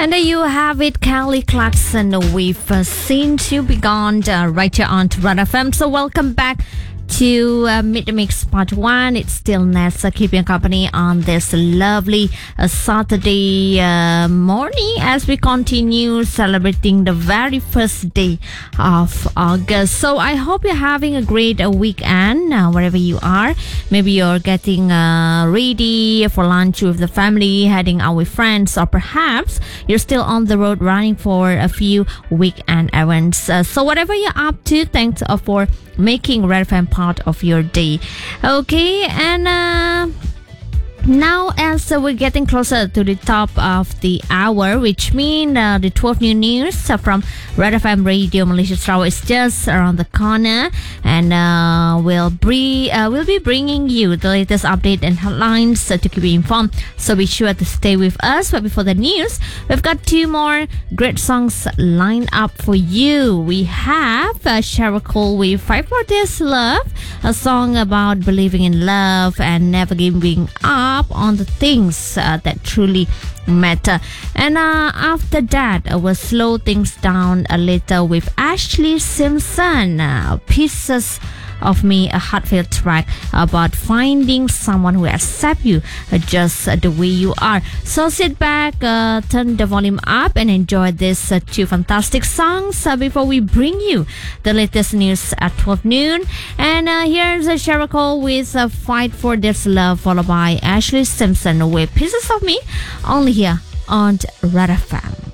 And there you have it, Kelly Clarkson with Since You Be Gone, right here on Red FM. So welcome back to Meet the Mix Part 1. It's still Nessa keeping company on this lovely Saturday morning as we continue celebrating the very first day of August. So I hope you're having a great weekend wherever you are. Maybe you're getting ready for lunch with the family, heading out with friends, or perhaps you're still on the road running for a few weekend errands. So whatever you're up to, thanks for making Red FM part of your day. Okay, and now as we're getting closer to the top of the hour, which means the 12 new news from Red FM Radio Malaysia Sarawak is just around the corner, and we'll be bringing you the latest update and headlines to keep you informed, so be sure to stay with us. But before the news, we've got two more great songs lined up for you. We have Cheryl Cole with 5 More Days Love, a song about believing in love and never giving up on the things that truly matter. And after that, we'll slow things down a little with Ashley Simpson, Pieces of Me, a heartfelt track about finding someone who accepts you just the way you are. So sit back, turn the volume up, and enjoy these two fantastic songs before we bring you the latest news at 12 noon. And here's Cheryl Cole with Fight for This Love, followed by Ashley Simpson with Pieces of Me, only here on Red FM.